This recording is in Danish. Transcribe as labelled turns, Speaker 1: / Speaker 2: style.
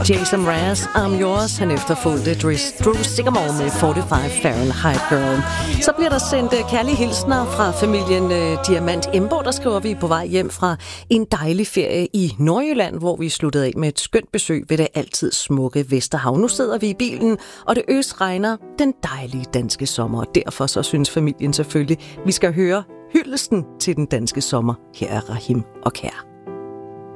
Speaker 1: Jason Mraz, I'm Yours. Han efterfulgte Drew Sycamore med 45 Fahrenheit Girl. Så bliver der sendt kærlige hilsner fra familien Diamant Emborg, der skriver, vi på vej hjem fra en dejlig ferie i Nordjylland, hvor vi sluttede af med et skønt besøg ved det altid smukke Vesterhav. Nu sidder vi i bilen, og det øsregner den dejlige danske sommer, og derfor så synes familien selvfølgelig, vi skal høre hyldesten til den danske sommer. Her er Rahim og Kær.